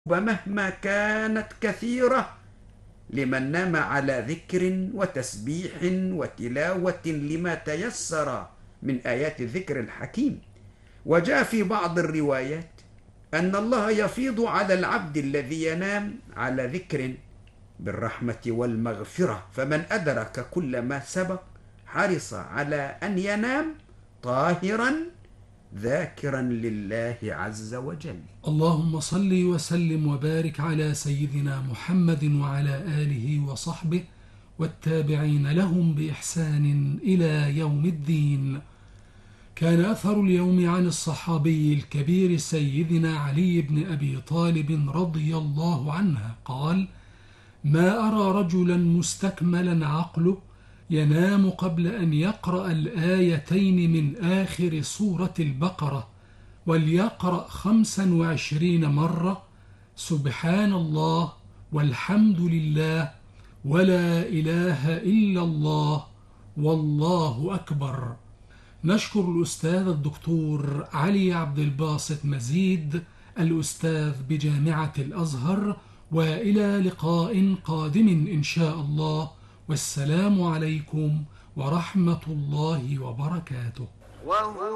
مهما كانت كثيرة لمن نام على ذكر وتسبيح وتلاوة لما تيسر من آيات الذكر الحكيم. وجاء في بعض الروايات أن الله يفيض على العبد الذي ينام على ذكر بالرحمة والمغفرة، فمن أدرك كل ما سبق حرص على أن ينام طاهرا ذاكرا لله عز وجل. اللهم صل وسلم وبارك على سيدنا محمد وعلى آله وصحبه والتابعين لهم بإحسان إلى يوم الدين. كان أثر اليوم عن الصحابي الكبير سيدنا علي بن أبي طالب رضي الله عنه قال: ما أرى رجلا مستكملا عقله ينام قبل أن يقرأ الآيتين من آخر سورة البقرة، وليقرأ 25 مرة سبحان الله والحمد لله ولا إله إلا الله والله أكبر. نشكر الأستاذ الدكتور علي عبد الباسط مزيد، الأستاذ بجامعة الأزهر، وإلى لقاء قادم إن شاء الله، والسلام عليكم ورحمة الله وبركاته.